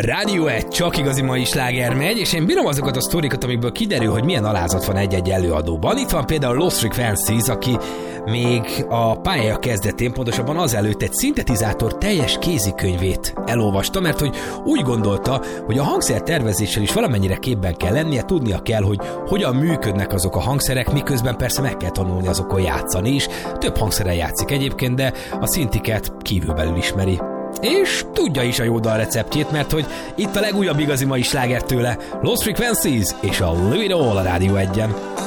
Rádió 1, csak igazi mai sláger megy, és én bírom azokat a sztorikat, amikből kiderül, hogy milyen alázat van egy-egy előadóban. Itt van például Lost Frequencies, aki még a pályája kezdetén, pontosabban azelőtt egy szintetizátor teljes kézikönyvét elolvasta, mert hogy úgy gondolta, hogy a hangszer tervezéssel is valamennyire képben kell lennie, tudnia kell, hogy hogyan működnek azok a hangszerek, miközben persze meg kell tanulni azokon játszani is. Több hangszeren játszik egyébként, de a szintiket kívülbelül ismeri. És tudja is a jó dal receptjét, mert hogy itt a legújabb igazi mai sláger tőle, Lost Frequencies és a Live It All a Rádió 1-en.